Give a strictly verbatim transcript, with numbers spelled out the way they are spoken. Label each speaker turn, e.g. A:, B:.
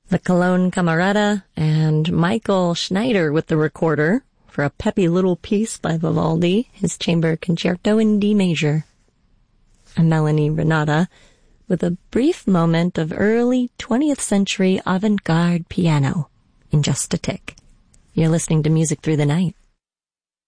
A: the Cologne Camerata, and Michael Schneider with the recorder for a peppy little piece by Vivaldi, his chamber concerto in D major. And Melanie Renata with a brief moment of early twentieth century avant-garde piano in Just a Tick. You're listening to Music Through the Night.